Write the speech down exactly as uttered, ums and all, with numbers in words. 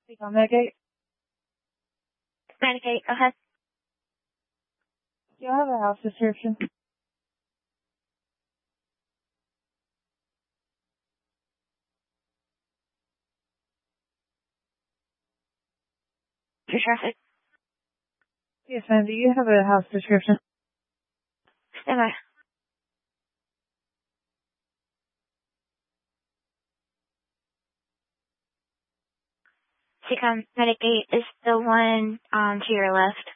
Speak on Medicaid. Medicaid, go ahead. Do you have a house description? For traffic. Yes, ma'am. Do you have a house description? Stand by. Seacom Medicaid is the one um to your left.